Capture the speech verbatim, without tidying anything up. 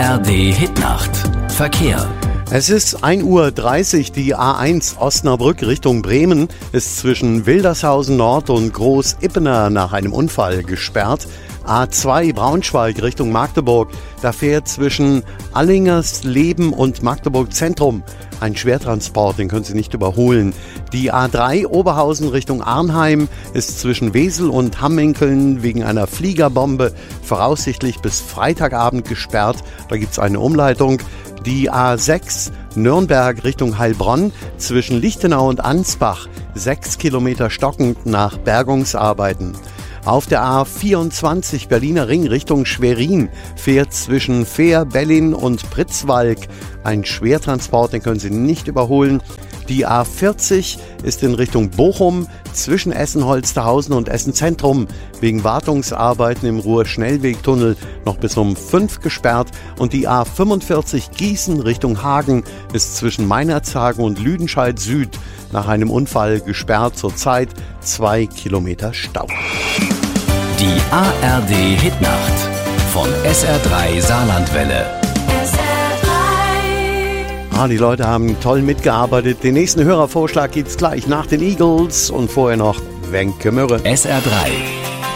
R D Hitnacht. Verkehr. Es ist ein Uhr dreißig, die A eins Osnabrück Richtung Bremen ist zwischen Wildershausen Nord und Groß-Ippener nach einem Unfall gesperrt. A zwei Braunschweig Richtung Magdeburg, da fährt zwischen Allingersleben und Magdeburg Zentrum ein Schwertransport, den können Sie nicht überholen. Die A drei Oberhausen Richtung Arnheim ist zwischen Wesel und Hamminkeln wegen einer Fliegerbombe voraussichtlich bis Freitagabend gesperrt, da gibt es eine Umleitung. Die A sechs Nürnberg Richtung Heilbronn zwischen Lichtenau und Ansbach, sechs Kilometer stockend nach Bergungsarbeiten. Auf der A vierundzwanzig Berliner Ring Richtung Schwerin fährt zwischen Fehr, Bellin und Pritzwalk ein Schwertransport, den können Sie nicht überholen. Die A vierzig ist in Richtung Bochum zwischen Essen-Holsterhausen und Essen-Zentrum wegen Wartungsarbeiten im Ruhr-Schnellwegtunnel noch bis um fünf gesperrt. Und die A fünfundvierzig Gießen Richtung Hagen ist zwischen Meinerzhagen und Lüdenscheid Süd nach einem Unfall gesperrt, zurzeit zwei Kilometer Stau. Die A R D Hitnacht von S R drei Saarlandwelle. Ah, die Leute haben toll mitgearbeitet. Den nächsten Hörervorschlag gibt's gleich nach den Eagles und vorher noch Wenke Mürre. S R drei